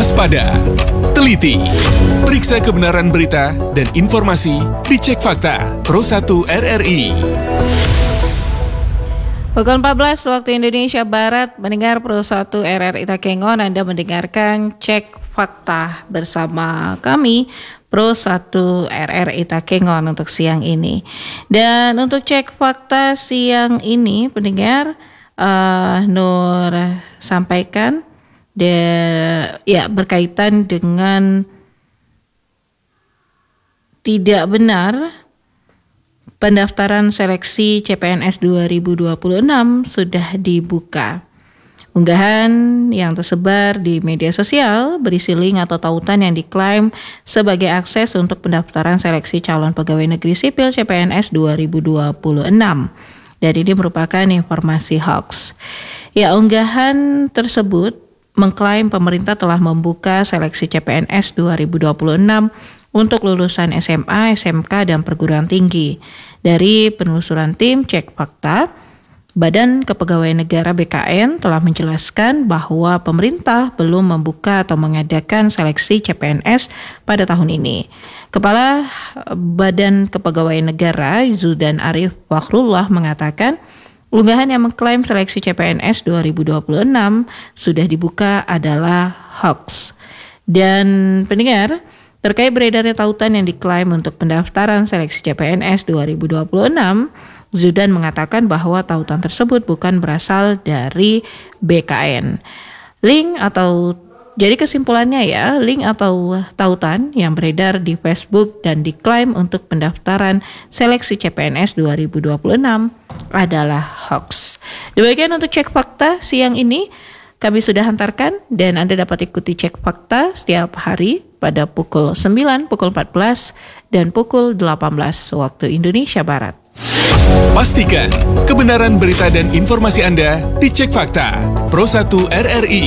waspada, teliti, periksa kebenaran berita dan informasi di Cek Fakta Pro 1 RRI. Pukul 14 waktu Indonesia Barat, mendengar Pro 1 RRI Takengon, Anda mendengarkan Cek Fakta bersama kami Pro 1 RRI Takengon untuk siang ini. Dan untuk Cek Fakta siang ini, pendengar, Nur sampaikan berkaitan dengan tidak benar pendaftaran seleksi CPNS 2026 sudah dibuka. Unggahan yang tersebar di media sosial berisi link atau tautan yang diklaim sebagai akses untuk pendaftaran seleksi calon pegawai negeri sipil CPNS 2026. Dan ini merupakan informasi hoax. Unggahan tersebut mengklaim pemerintah telah membuka seleksi CPNS 2026 untuk lulusan SMA, SMK, dan perguruan tinggi. Dari penelusuran tim Cek Fakta, Badan Kepegawaian Negara BKN telah menjelaskan bahwa pemerintah belum membuka atau mengadakan seleksi CPNS pada tahun ini. Kepala Badan Kepegawaian Negara Zudan Arif Fakhrullah mengatakan, unggahan yang mengklaim seleksi CPNS 2026 sudah dibuka adalah hoax. Dan pendengar, terkait beredarnya tautan yang diklaim untuk pendaftaran seleksi CPNS 2026, Zudan mengatakan bahwa tautan tersebut bukan berasal dari BKN. Jadi kesimpulannya link atau tautan yang beredar di Facebook dan diklaim untuk pendaftaran seleksi CPNS 2026 adalah hoax. Demikian untuk Cek Fakta siang ini. Kami sudah hantarkan dan Anda dapat ikuti Cek Fakta setiap hari pada pukul 9, pukul 14, dan pukul 18 waktu Indonesia Barat. Pastikan kebenaran berita dan informasi Anda di Cek Fakta Pro 1 RRI.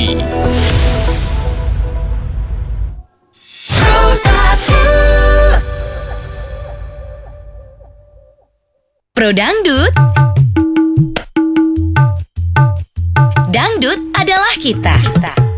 Pro Dangdut. Dangdut adalah kita.